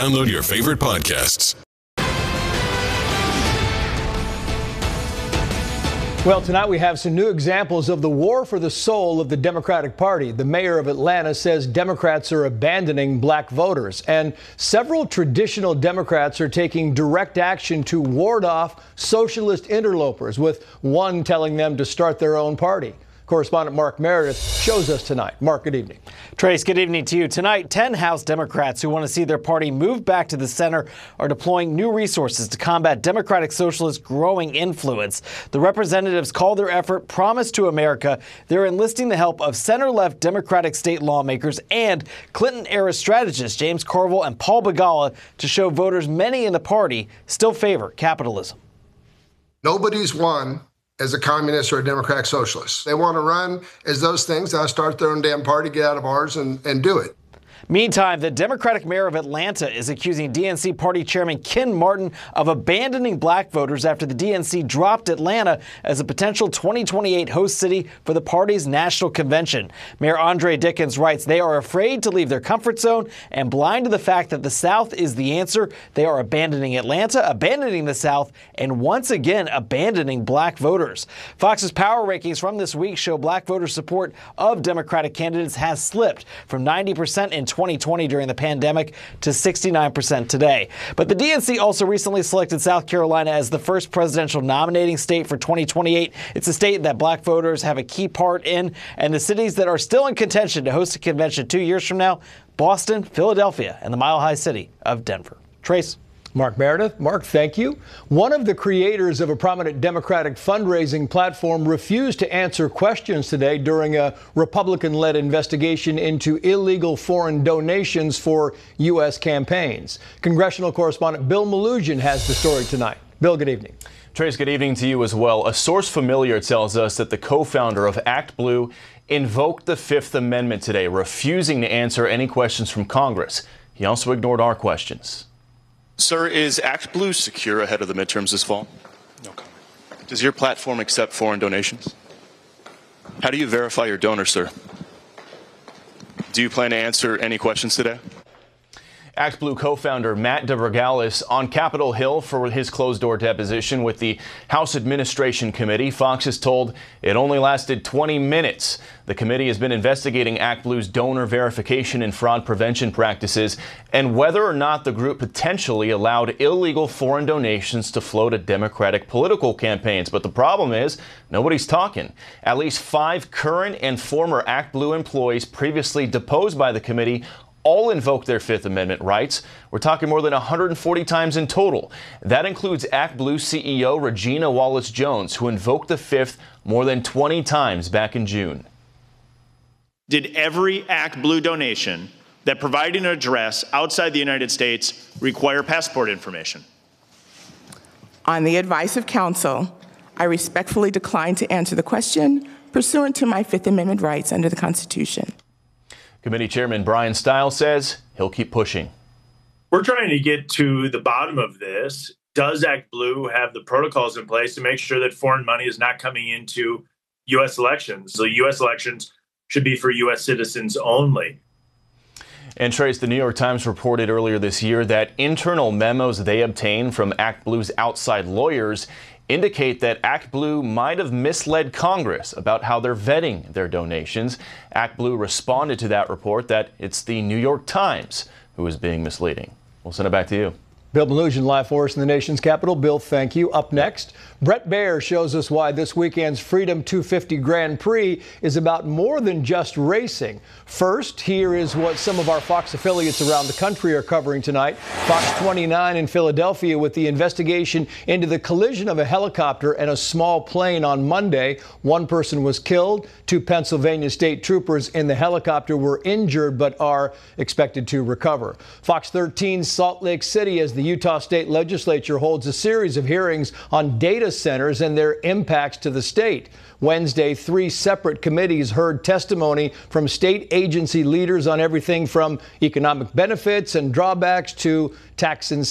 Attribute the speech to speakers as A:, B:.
A: download your favorite podcasts.
B: Well, tonight we have some new examples of the war for the soul of the Democratic Party. The mayor of Atlanta says Democrats are abandoning black voters, and several traditional Democrats are taking direct action to ward off socialist interlopers, with one telling them to start their own party. Correspondent Mark Meredith shows us tonight. Mark, good evening.
C: Trace, good evening to you. Tonight, 10 House Democrats who want to see their party move back to the center are deploying new resources to combat Democratic Socialists' growing influence. The representatives call their effort Promise to America. They're enlisting the help of center-left Democratic state lawmakers and Clinton-era strategists James Carville and Paul Begala to show voters many in the party still favor capitalism.
D: Nobody's won as a communist or a Democratic socialist. They want to run as those things. They'll start their own damn party, get out of ours, and do it.
C: Meantime, the Democratic mayor of Atlanta is accusing DNC party chairman Ken Martin of abandoning black voters after the DNC dropped Atlanta as a potential 2028 host city for the party's national convention. Mayor Andre Dickens writes they are afraid to leave their comfort zone and blind to the fact that the South is the answer. They are abandoning Atlanta, abandoning the South, and once again abandoning black voters. Fox's power rankings from this week show black voter support of Democratic candidates has slipped from 90% in 2020 during the pandemic to 69% today. But the DNC also recently selected South Carolina as the first presidential nominating state for 2028. It's a state that black voters have a key part in, and the cities that are still in contention to host a convention 2 years from now: Boston, Philadelphia, and the Mile High city of Denver. Trace.
B: Mark Meredith. Mark, thank you. One of the creators of a prominent Democratic fundraising platform refused to answer questions today during a Republican-led investigation into illegal foreign donations for U.S. campaigns. Congressional correspondent Bill Melugin has the story tonight. Bill, good evening.
E: Trace, good evening to you as well. A source familiar tells us that the co-founder of ActBlue invoked the Fifth Amendment today, refusing to answer any questions from Congress. He also ignored our questions.
F: Sir, is ActBlue secure ahead of the midterms this fall? No comment. Does your platform accept foreign donations? How do you verify your donors, sir? Do you plan to answer any questions today?
E: ActBlue co-founder Matt DeBergalis on Capitol Hill for his closed-door deposition with the House Administration Committee. Fox is told it only lasted 20 minutes. The committee has been investigating ActBlue's donor verification and fraud prevention practices and whether or not the group potentially allowed illegal foreign donations to flow to Democratic political campaigns. But the problem is nobody's talking. At least 5 current and former ActBlue employees previously deposed by the committee all invoked their Fifth Amendment rights. We're talking more than 140 times in total. That includes ActBlue CEO Regina Wallace-Jones, who invoked the Fifth more than 20 times back in June.
G: Did every ActBlue donation that provided an address outside the United States require passport information?
H: On the advice of counsel, I respectfully decline to answer the question pursuant to my Fifth Amendment rights under the Constitution.
E: Committee Chairman Brian Stiles says he'll keep pushing.
I: We're trying to get to the bottom of this. Does ActBlue have the protocols in place to make sure that foreign money is not coming into U.S. elections? So U.S. elections should be for U.S. citizens only.
E: And Trace, the New York Times reported earlier this year that internal memos they obtained from ActBlue's outside lawyers indicate that ActBlue might have misled Congress about how they're vetting their donations. ActBlue responded to that report that it's the New York Times who is being misleading. We'll send it back to you.
B: Bill Melugin live for us in the nation's capital. Bill, thank you. Up next, Brett Baer shows us why this weekend's Freedom 250 Grand Prix is about more than just racing. First, here is what some of our Fox affiliates around the country are covering tonight. Fox 29 in Philadelphia with the investigation into the collision of a helicopter and a small plane on Monday. One person was killed. 2 Pennsylvania state troopers in the helicopter were injured but are expected to recover. Fox 13 Salt Lake City as the Utah State Legislature holds a series of hearings on data centers and their impacts to the state. Wednesday, 3 separate committees heard testimony from state agency leaders on everything from economic benefits and drawbacks to tax incentives.